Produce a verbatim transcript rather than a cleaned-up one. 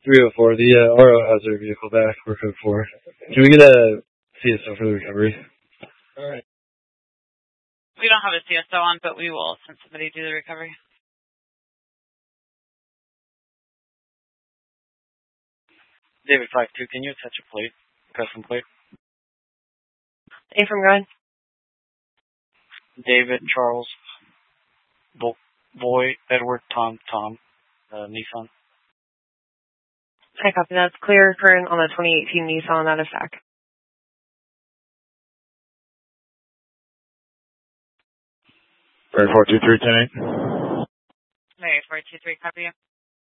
three oh four, the uh, R O has their vehicle back. We're code four. Can we get a C S O for the recovery? Alright. We don't have a C S O on, but we will send somebody do the recovery. David five two, can you attach a plate? Custom plate? A from Ryan. David, Charles, Bo- Boy, Edward, Tom, Tom, uh, Nissan. I copy that. It's clear current on the twenty eighteen Nissan out of S A C. Right, four two three, ten eight. Right, four two three, copy.